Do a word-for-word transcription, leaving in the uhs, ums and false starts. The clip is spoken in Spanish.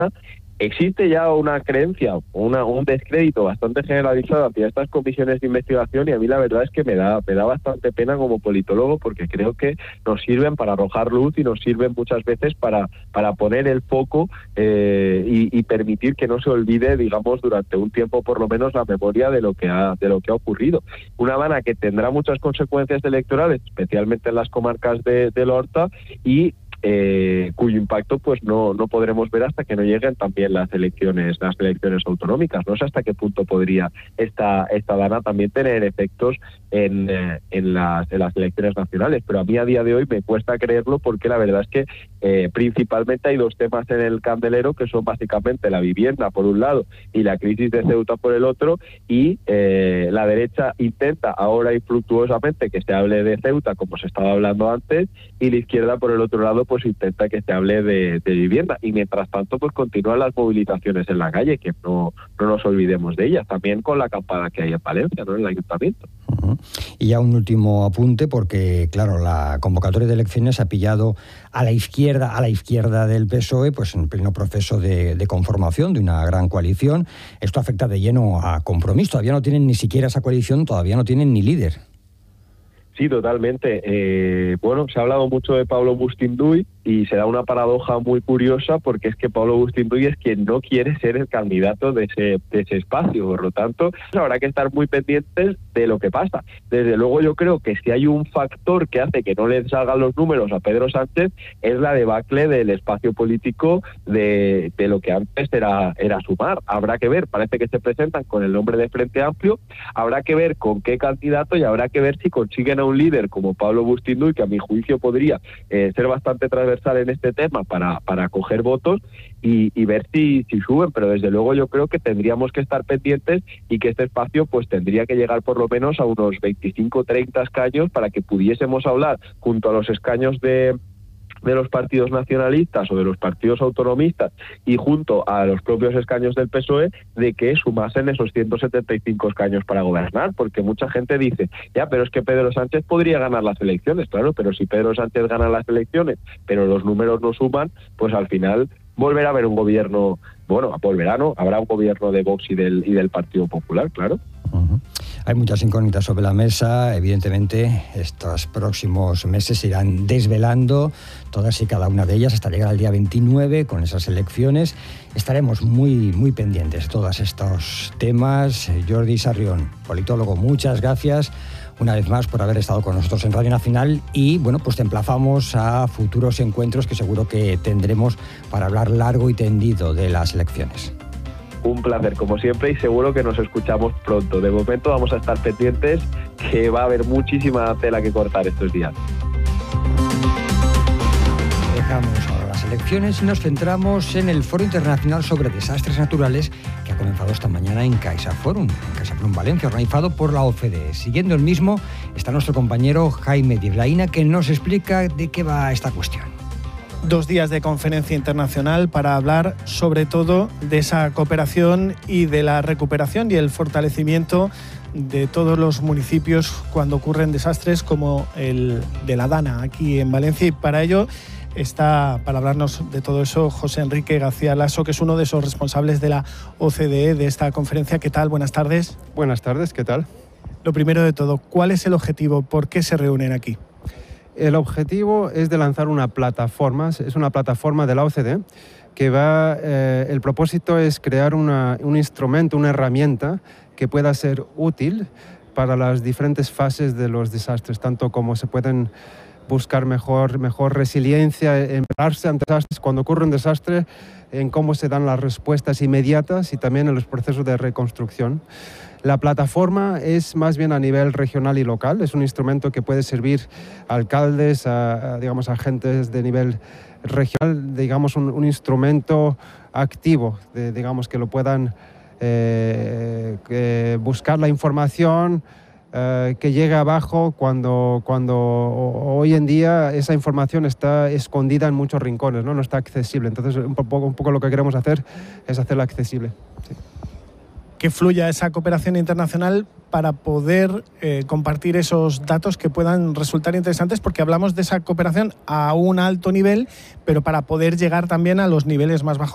Existe ya una creencia, una, un descrédito bastante generalizado hacia estas comisiones de investigación, y a mí la verdad es que me da, me da bastante pena como politólogo, porque creo que nos sirven para arrojar luz y nos sirven muchas veces para, para poner el foco eh, y, y permitir que no se olvide, digamos, durante un tiempo por lo menos la memoria de lo que ha, de lo que ha ocurrido. Una Habana que tendrá muchas consecuencias electorales, especialmente en las comarcas de, del Horta, y Eh, cuyo impacto pues no no podremos ver hasta que no lleguen también las elecciones las elecciones autonómicas. No sé hasta qué punto podría esta esta Dana también tener efectos en, eh, en las en las elecciones nacionales, pero a mí a día de hoy me cuesta creerlo, porque la verdad es que eh, principalmente hay dos temas en el candelero, que son básicamente la vivienda por un lado y la crisis de Ceuta por el otro, y eh, la derecha intenta ahora infructuosamente que se hable de Ceuta, como se estaba hablando antes, y la izquierda por el otro lado pues intenta que se hable de, de vivienda, y mientras tanto pues continúan las movilizaciones en la calle, que no, no nos olvidemos de ellas, también con la acampada que hay en Valencia, ¿no?, en el ayuntamiento. Uh-huh. Y ya un último apunte, porque claro, la convocatoria de elecciones ha pillado a la izquierda, a la izquierda del P S O E, pues en pleno proceso de, de conformación de una gran coalición. Esto afecta de lleno a Compromís. Todavía no tienen ni siquiera esa coalición, todavía no tienen ni líder. Sí, totalmente. Eh, bueno, se ha hablado mucho de Pablo Bustinduy y se da una paradoja muy curiosa, porque es que Pablo Bustinduy es quien no quiere ser el candidato de ese, de ese espacio. Por lo tanto, habrá que estar muy pendientes de lo que pasa. Desde luego yo creo que si hay un factor que hace que no le salgan los números a Pedro Sánchez, es la debacle del espacio político de, de lo que antes era, era Sumar. Habrá que ver, parece que se presentan con el nombre de Frente Amplio, habrá que ver con qué candidato, y habrá que ver si consiguen a un líder como Pablo Bustinduy, que a mi juicio podría eh, ser bastante transversal en este tema para, para coger votos, y, y ver si, si suben. Pero desde luego yo creo que tendríamos que estar pendientes, y que este espacio pues tendría que llegar por lo menos a unos veinticinco o treinta escaños para que pudiésemos hablar, junto a los escaños de de los partidos nacionalistas o de los partidos autonomistas y junto a los propios escaños del P S O E, de que sumasen esos ciento setenta y cinco escaños para gobernar, porque mucha gente dice, ya, pero es que Pedro Sánchez podría ganar las elecciones. Claro, pero si Pedro Sánchez gana las elecciones, pero los números no suman, pues al final volverá a haber un gobierno, bueno, volverá, ¿no? Habrá un gobierno de Vox y del, y del Partido Popular, claro. Uh-huh. Hay muchas incógnitas sobre la mesa. Evidentemente, estos próximos meses se irán desvelando todas y cada una de ellas hasta llegar al día veintinueve con esas elecciones. Estaremos muy, muy pendientes de todos estos temas. Jordi Sarrión, politólogo, muchas gracias una vez más por haber estado con nosotros en Radio Nacional, y bueno, pues te emplazamos a futuros encuentros que seguro que tendremos para hablar largo y tendido de las elecciones. Un placer, como siempre, y seguro que nos escuchamos pronto. De momento vamos a estar pendientes, que va a haber muchísima tela que cortar estos días. Dejamos ahora las elecciones y nos centramos en el Foro Internacional sobre Desastres Naturales, que ha comenzado esta mañana en CaixaForum, en CaixaForum Valencia, organizado por la O C D E. Siguiendo el mismo está nuestro compañero Jaime Diblaina, que nos explica de qué va esta cuestión. Dos días de conferencia internacional para hablar sobre todo de esa cooperación y de la recuperación y el fortalecimiento de todos los municipios cuando ocurren desastres como el de la Dana aquí en Valencia. Y para ello está, para hablarnos de todo eso, José Enrique García Lasso, que es uno de esos responsables de la O C D E de esta conferencia. ¿Qué tal? Buenas tardes. Buenas tardes, ¿qué tal? Lo primero de todo, ¿cuál es el objetivo? ¿Por qué se reúnen aquí? El objetivo es de lanzar una plataforma, es una plataforma de la O C D E que va, eh, el propósito es crear una, un instrumento, una herramienta que pueda ser útil para las diferentes fases de los desastres, tanto como se pueden buscar mejor, mejor resiliencia, en prepararse ante desastres, cuando ocurre un desastre, en cómo se dan las respuestas inmediatas y también en los procesos de reconstrucción. La plataforma es más bien a nivel regional y local, es un instrumento que puede servir a alcaldes, a, a digamos, a agentes de nivel regional, digamos un, un instrumento activo, de, digamos que lo puedan eh, que buscar la información eh, que llegue abajo cuando, cuando hoy en día esa información está escondida en muchos rincones, ¿no? No está accesible. Entonces un poco, un poco lo que queremos hacer es hacerla accesible. Sí. Que fluya esa cooperación internacional para poder eh, compartir esos datos que puedan resultar interesantes, porque hablamos de esa cooperación a un alto nivel, pero para poder llegar también a los niveles más bajos